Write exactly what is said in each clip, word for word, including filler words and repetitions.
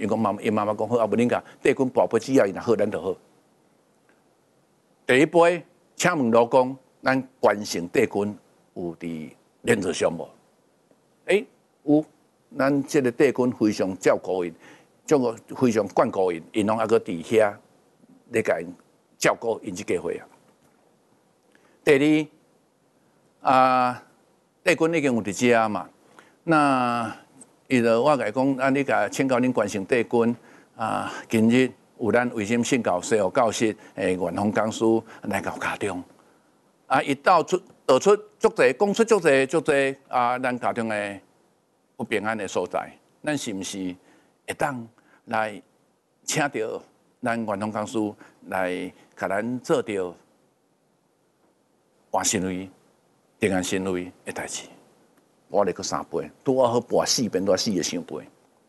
因讲妈，因妈妈讲好，啊，无恁甲帝君宝贝只要伊若好，咱就好。第一杯，请问老公，咱关心帝君有伫连座上无？诶、欸，有，咱即个帝君非常照顾因，照顾非常眷顾因，因拢还阁伫遐咧甲因照顾因即家伙啊。第二啊，帝君已经有伫遮嘛，那伊就我甲伊讲，啊，你甲请教恁关心帝君啊，今日有咱卫生信教西湖教室诶，元丰讲师来到家中，啊，伊道出道出足侪，讲出足侪足侪啊，咱家中诶不平安诶所在，咱是毋是会当来请到咱元丰讲师来甲咱做着换心位、平安心位诶代志？我来个三杯，拄好好跋四遍，都四个想杯。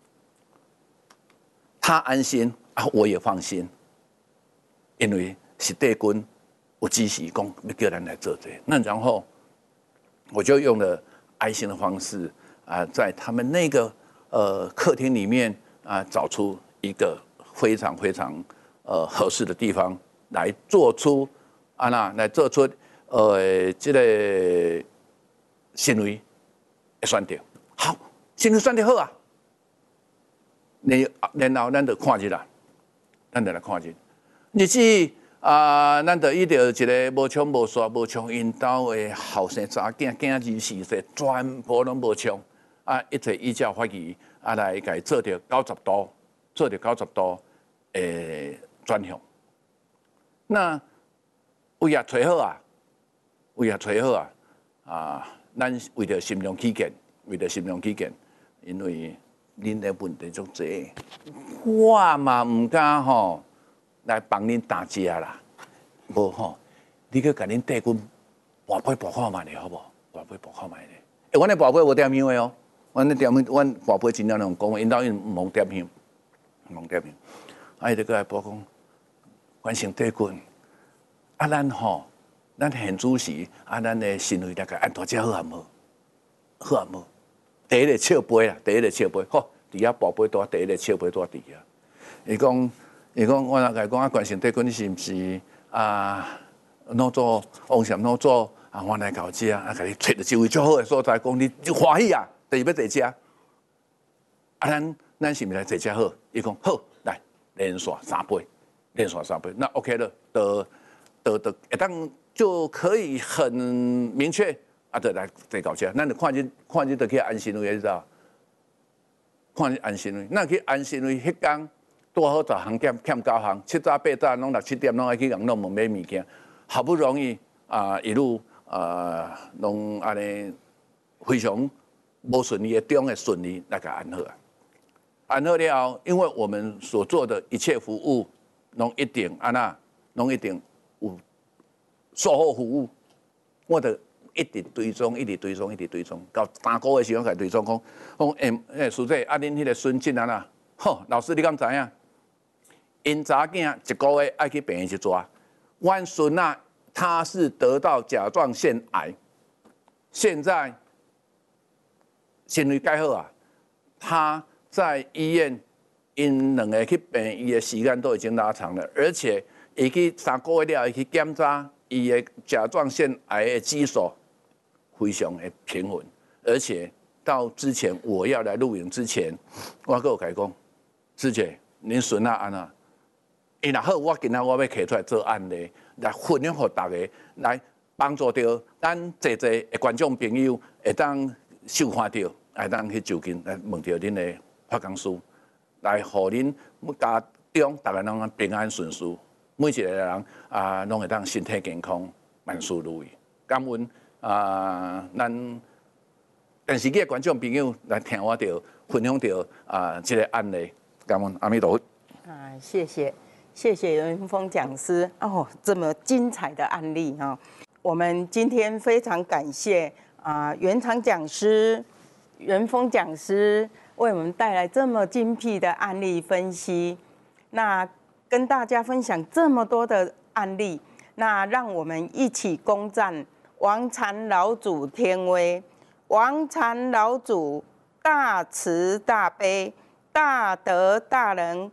他安心啊，我也放心，因为是帝君有指示讲要叫咱来做这个。那然后我就用了爱心的方式啊，在他们那个呃客厅里面啊，找出一个非常非常呃合适的地方来做出啊那来做出呃这个行为。选择好，先去选择好啊。然然后咱就看日啦，咱就来看日。日子啊，咱就遇到一个无枪无刷无枪因兜的后生查囝囝儿四世，全部拢无枪啊！一切依照法律啊来甲伊做着九十度，做着九十度诶转向。那为也找好啊，为也找好啊啊！咱为着心量起见，为着心量起见，因为恁的问题足济，我嘛唔敢吼来帮恁打架啦。无吼，你去甲恁帝君跋杯跋看卖咧，好无？跋杯跋看卖咧。欸，阮的跋杯无点香的哦，阮的点香，阮跋杯真正用讲，因兜因唔通点香，唔通点香。啊，伊就过来报讲，关心帝君，啊，咱吼。咱现主时啊，咱的行为大概按大家好啊无？好啊无？第一个笑杯啦，第一个笑杯，好，伫遐宝贝多，第一个笑杯多伫遐。伊讲，伊讲，我若甲伊讲啊，关心帝君，你是毋是啊？哪做往什哪做啊？我来搞遮啊，甲你找到一位最好的所在，讲你就欢喜啊，第二要坐遮。啊，咱咱是毋是来坐遮好？伊讲好，来连续三杯，连续三杯，那 OK 了，得得得，会当。就可以很明确啊，就来坐到遮。咱就看日看日就去安心位，你知道？看日安心位，那去安心位迄天多好十项欠欠九项，七早八早拢六七点拢爱去人弄问买物件，好不容易啊一路啊拢安尼非常无顺利的中的顺利来甲安好啊。安好了后，因为我们所做的一切服务，拢一定安那，拢一定有。售后服务，我就一直追踪，一直追踪，一直追踪，到三个月时候开始追踪，讲讲诶诶，叔姐，啊，恁迄个孙进啊啦，吼，老师你敢知影？因查囝一个月爱去病院去抓，阮孙啊，他是得到甲状腺癌，现在心肺改好啊，他在医院因两个去病院的时间都已经拉长了，而且伊去三个月了，伊去检查。伊的甲状腺癌的指数非常的平稳，而且到之前我要来录影之前，我跟我讲讲，师姐，恁孙啊安啊，伊若好，我今仔我要摕出来做案例，来分享给大家，来帮助到咱侪侪的观众朋友会当受看到，会当去就近来问到恁的法工师，来互恁家中大家拢平安顺遂。每一个人啊，拢会当身体健康，万事如意。感恩啊，咱电视机的观众朋友来听我着分享着啊，这个案例。感恩阿弥陀佛。 啊，谢谢谢谢元丰讲师哦，这么精彩的案例哈、哦。我们今天非常感谢啊，元常讲师、元丰讲师为我们带来这么精辟的案例分析。那。跟大家分享这么多的案例，那让我们一起恭赞王禅老祖天威。王禅老祖大慈大悲， 大德大人